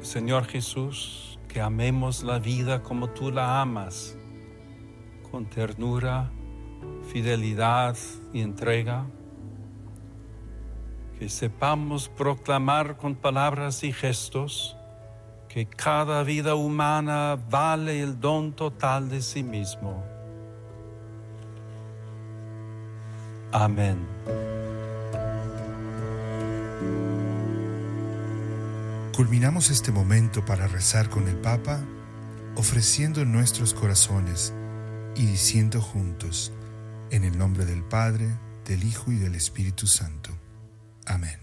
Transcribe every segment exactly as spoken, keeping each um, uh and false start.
Señor Jesús, que amemos la vida como tú la amas, con ternura, fidelidad y entrega. Que sepamos proclamar con palabras y gestos que cada vida humana vale el don total de sí mismo. Amén. Culminamos este momento para rezar con el Papa, ofreciendo nuestros corazones y diciendo juntos, en el nombre del Padre, del Hijo y del Espíritu Santo. Amén.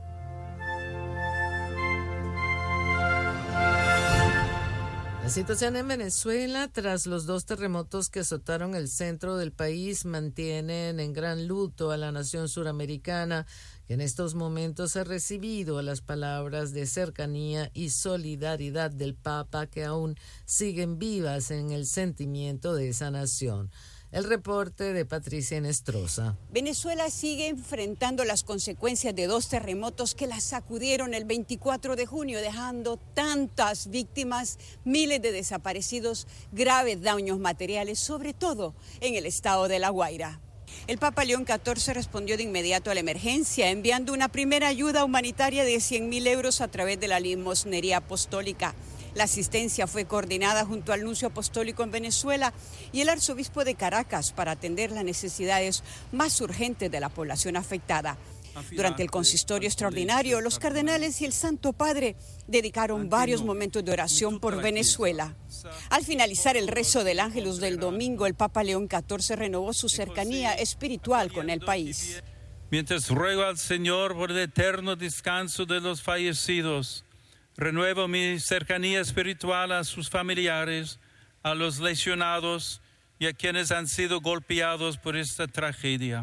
La situación en Venezuela, tras los dos terremotos que azotaron el centro del país, mantienen en gran luto a la nación suramericana, que en estos momentos ha recibido las palabras de cercanía y solidaridad del Papa, que aún siguen vivas en el sentimiento de esa nación. El reporte de Patricia Enestrosa. Venezuela sigue enfrentando las consecuencias de dos terremotos que la sacudieron el veinticuatro de junio, dejando tantas víctimas, miles de desaparecidos, graves daños materiales, sobre todo en el estado de La Guaira. El Papa León catorce respondió de inmediato a la emergencia, enviando una primera ayuda humanitaria de cien mil euros a través de la limosnería apostólica. La asistencia fue coordinada junto al nuncio apostólico en Venezuela y el arzobispo de Caracas para atender las necesidades más urgentes de la población afectada. Durante el consistorio extraordinario, los cardenales y el Santo Padre dedicaron varios momentos de oración por Venezuela. Al finalizar el rezo del Ángelus del domingo, el Papa León catorce renovó su cercanía espiritual con el país. Mientras ruego al Señor por el eterno descanso de los fallecidos, renuevo mi cercanía espiritual a sus familiares, a los lesionados y a quienes han sido golpeados por esta tragedia.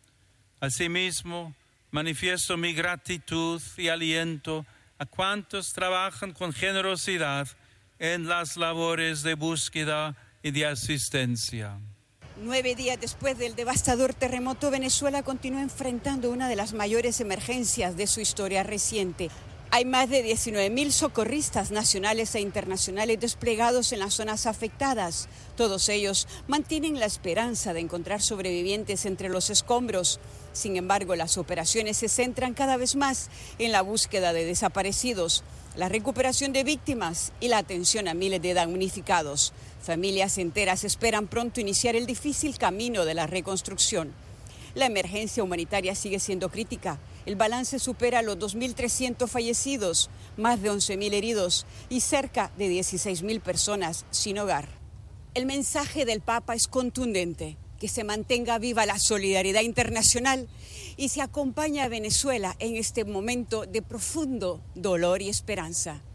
Asimismo, manifiesto mi gratitud y aliento a cuantos trabajan con generosidad en las labores de búsqueda y de asistencia. Nueve días después del devastador terremoto, Venezuela continúa enfrentando una de las mayores emergencias de su historia reciente. Hay más de diecinueve mil socorristas nacionales e internacionales desplegados en las zonas afectadas. Todos ellos mantienen la esperanza de encontrar sobrevivientes entre los escombros. Sin embargo, las operaciones se centran cada vez más en la búsqueda de desaparecidos, la recuperación de víctimas y la atención a miles de damnificados. Familias enteras esperan pronto iniciar el difícil camino de la reconstrucción. La emergencia humanitaria sigue siendo crítica. El balance supera los dos mil trescientos fallecidos, más de once mil heridos y cerca de dieciséis mil personas sin hogar. El mensaje del Papa es contundente: que se mantenga viva la solidaridad internacional y se acompañe a Venezuela en este momento de profundo dolor y esperanza.